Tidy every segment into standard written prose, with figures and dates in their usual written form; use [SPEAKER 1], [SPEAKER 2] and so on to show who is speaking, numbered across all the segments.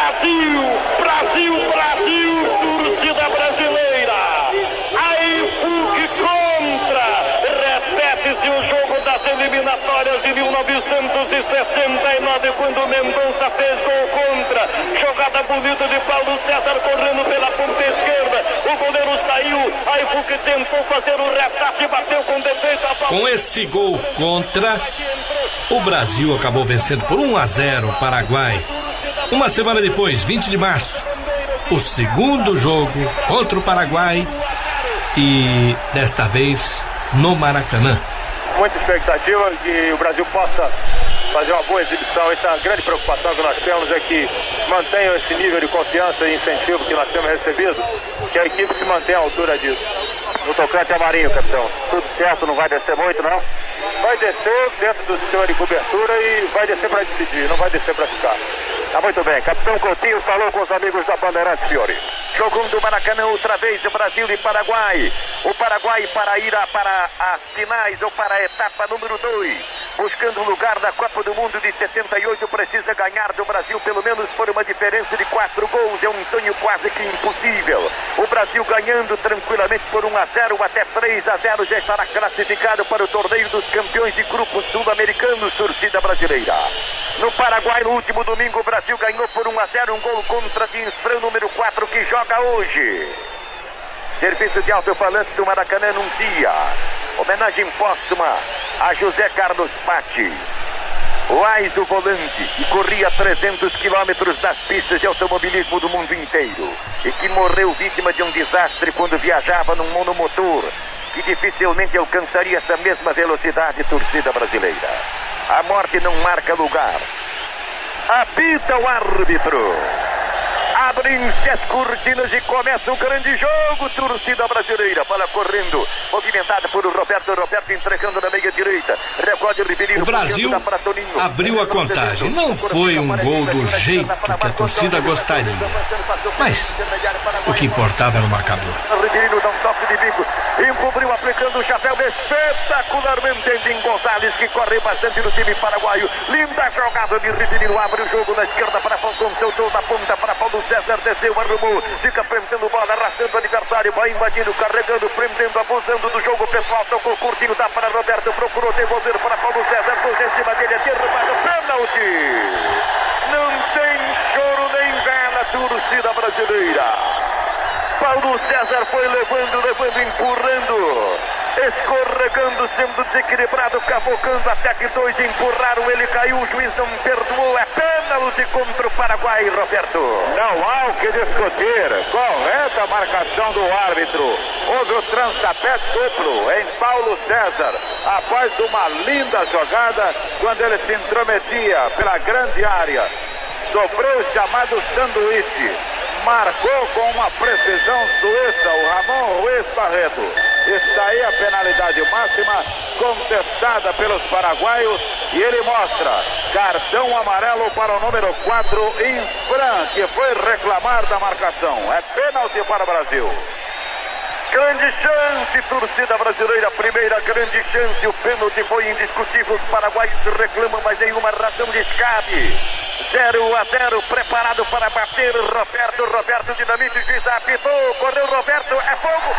[SPEAKER 1] Brasil, Brasil, Brasil, torcida brasileira. Aí FUC contra. Repete-se o jogo das eliminatórias de 1969, quando Mendonça fez gol contra. Jogada bonita de Paulo César correndo pela ponta esquerda. O goleiro saiu. Aí FUC tentou fazer o retrato e bateu com defesa.
[SPEAKER 2] Com esse gol contra, o Brasil acabou vencendo por 1-0 o Paraguai. Uma semana depois, 20 de março, o segundo jogo contra o Paraguai, e desta vez no Maracanã.
[SPEAKER 3] Muita expectativa que o Brasil possa fazer uma boa exibição. Essa é a grande preocupação que nós temos, é que mantenham esse nível de confiança e incentivo que nós temos recebido, que a equipe se mantenha à altura disso. No tocante a Marinho, capitão, tudo certo, não vai descer muito, não? Vai descer dentro do sistema de cobertura e vai descer para decidir, não vai descer para ficar. Tá muito bem, capitão Coutinho falou com os amigos da Bandeirantes, Fiore.
[SPEAKER 4] Jogo do Maracanã outra vez, Brasil e Paraguai. O Paraguai para ir para as finais ou para a etapa número 2. Buscando o lugar da Copa do Mundo de 78, precisa ganhar do Brasil pelo menos por uma diferença de 4 gols. É um sonho quase que impossível. O Brasil ganhando tranquilamente por 1-0 até 3-0 já estará classificado para o torneio dos campeões de grupos sul-americanos, torcida brasileira. No Paraguai, no último domingo, o Brasil ganhou por 1-0, um gol contra de Insfran, número 4, que joga hoje. Serviço de alto-falante do Maracanã anuncia homenagem póstuma a José Carlos Patti, o AIS do volante, que corria 300 quilômetros das pistas de automobilismo do mundo inteiro e que morreu vítima de um desastre quando viajava num monomotor que dificilmente alcançaria essa mesma velocidade, torcida brasileira. A morte não marca lugar. Apita o árbitro. Abrem-se as cortinas e começa o grande jogo, torcida brasileira. Bola correndo, movimentada por Roberto entregando na meia direita. Recorde Ribeirinho.
[SPEAKER 2] O Brasil abriu a contagem. Não foi um gol do jeito que a torcida gostaria, mas o que importava era o marcador.
[SPEAKER 4] Ribeirinho dá um toque de bico, encobriu aplicando o chapéu espetacularmente em Gonzalez, que corre bastante no time paraguaio. Linda jogada de Ribeirinho, abre o jogo na esquerda para Falcão, soltou na ponta para Paulo César, desceu, arrumou, fica prendendo bola, arrastando o adversário, vai invadindo, carregando, prendendo, abusando do jogo pessoal, tocou curtinho, dá para Roberto, procurou devolver para Paulo César, dois em cima dele, derrubado, pênalti! Não tem choro nem vela, torcida brasileira. Paulo César foi levando, empurrando, escorregando, sendo desequilibrado, cavocando, até que dois empurraram, ele caiu, o juiz não perdoou, é pênalti contra o Paraguai, Roberto.
[SPEAKER 3] Não há o que discutir, correta a marcação do árbitro. Houve o transtapete duplo em Paulo César, após uma linda jogada, quando ele se intrometia pela grande área, sofreu o chamado sanduíche. Marcou com uma precisão suíça o Ramon Ruiz Barreto. Está aí a penalidade máxima contestada pelos paraguaios e ele mostra cartão amarelo para o número 4, Insfran, que foi reclamar da marcação. É pênalti para o Brasil.
[SPEAKER 4] Grande chance, torcida brasileira, primeira grande chance, o pênalti foi indiscutível, os paraguaios reclamam, mas nenhuma razão de escape. 0-0, preparado para bater, Roberto dinamite, o juiz apitou, correu Roberto, é fogo!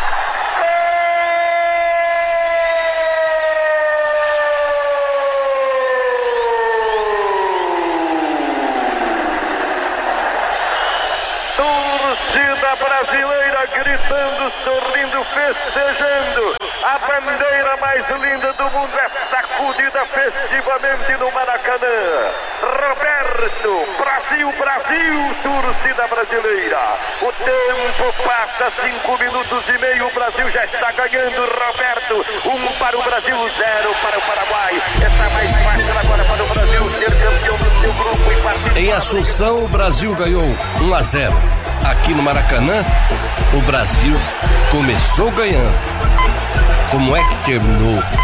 [SPEAKER 4] Torcida brasileira gritando, sorrindo, festejando. A bandeira mais linda do mundo é sacudida festivamente no Maracanã. Roberto, Brasil, torcida brasileira. O tempo passa, 5 minutos e meio, o Brasil já está ganhando, Roberto. 1 para o Brasil, 0 para o Paraguai. Está mais fácil agora para o Brasil ser campeão do seu grupo e participar.
[SPEAKER 2] Em Assunção, o Brasil ganhou 1-0. Aqui no Maracanã, o Brasil começou ganhando. Como é que terminou?